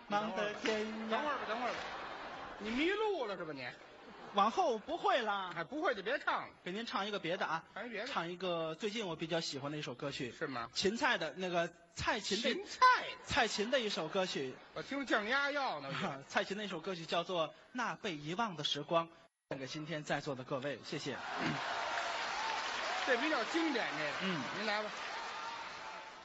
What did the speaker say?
忙的天涯。 等会儿吧，等会儿吧，你迷路了是吧你？ 往后不会啦， 哎，不会就别唱了， 给您唱一个别的啊， 唱一别的唱一个最近我比较喜欢的一首歌曲， 是吗？ 芹菜的那个蔡琴的芹菜， 蔡琴的一首歌曲， 我听降压药呢。 蔡琴的一首歌曲叫做《那被遗忘的时光》，献给今天在座的各位，谢谢。 这比较经典，这个。您来吧。